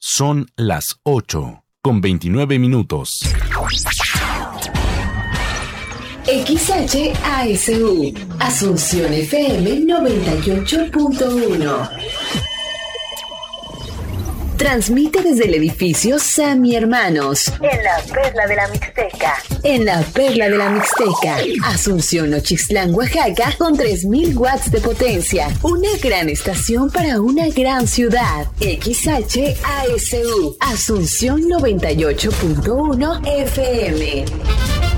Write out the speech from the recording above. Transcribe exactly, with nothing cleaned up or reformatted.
Son las ocho con veintinueve minutos. X H A S U, Asunción F M noventa y ocho punto uno. Transmite desde el edificio Sammy Hermanos, en la Perla de la Mixteca. En la Perla de la Mixteca, Asunción Ochislán, Oaxaca, con tres mil watts de potencia. Una gran estación para una gran ciudad. X H A S U, Asunción noventa y ocho punto uno F M.